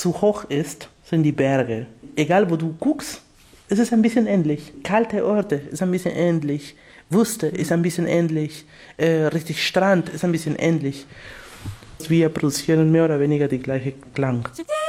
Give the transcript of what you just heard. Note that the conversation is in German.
zu hoch ist, sind die Berge. Egal wo du guckst, es ist ein bisschen ähnlich. Kalte Orte ist ein bisschen ähnlich. Wüste ist ein bisschen ähnlich. Richtig Strand ist ein bisschen ähnlich. Wir produzieren mehr oder weniger die gleiche Klang.